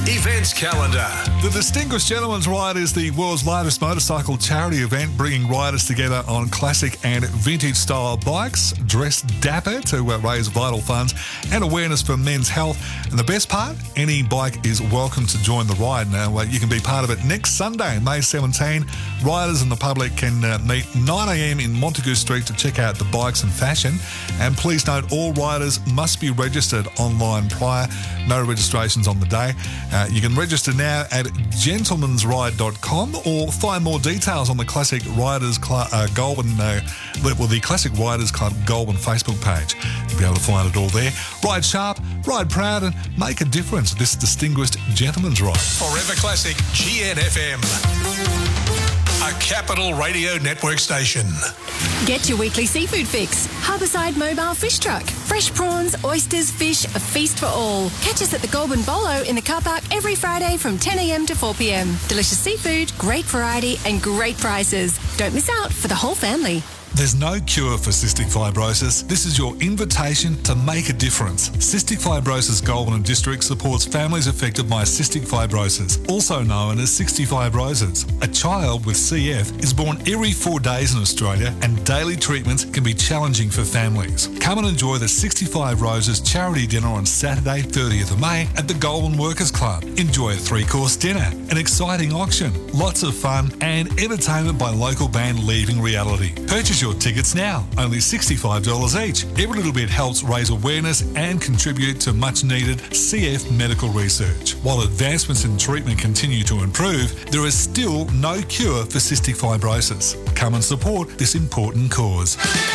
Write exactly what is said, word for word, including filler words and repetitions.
events calendar. The Distinguished Gentleman's Ride is the world's largest motorcycle charity event, bringing riders together on classic and vintage style bikes, dressed dapper to uh, raise vital funds and awareness for men's health. And the best part, any bike is welcome to join the ride. Now, uh, you can be part of it next Sunday, May seventeenth. Riders and the public can uh, meet nine a.m. in Montague Street to check out the bikes and fashion. And please note, all riders must be registered online prior. No registrations on the day. Uh, you can register now at gentleman's ride dot com or find more details on the Classic Riders Club uh, Goulburn, uh, well, the Classic Riders Club Goulburn Facebook page. You'll be able to find it all there. Ride sharp, ride proud, and make a difference. This Distinguished Gentleman's Ride. Forever Classic G N F M. A Capital Radio Network station. Get your weekly seafood fix. Harbourside Mobile Fish Truck. Fresh prawns, oysters, fish, a feast for all. Catch us at the Goulburn Bolo in the car park every Friday from ten a.m. to four p.m. Delicious seafood, great variety and great prices. Don't miss out for the whole family. There's no cure for cystic fibrosis. This is your invitation to make a difference. Cystic Fibrosis Goulburn and District supports families affected by cystic fibrosis, also known as sixty-five roses. A child with C F is born every four days in Australia, and daily treatments can be challenging for families. Come and enjoy the sixty-five Roses charity dinner on Saturday, thirtieth of May at the Goulburn Workers Club. Enjoy a three-course dinner, an exciting auction, lots of fun, and entertainment by local band Leaving Reality. Purchase your tickets now, only sixty-five dollars each. Every little bit helps raise awareness and contribute to much needed C F medical research. While advancements in treatment continue to improve, there is still no cure for cystic fibrosis. Come and support this important cause.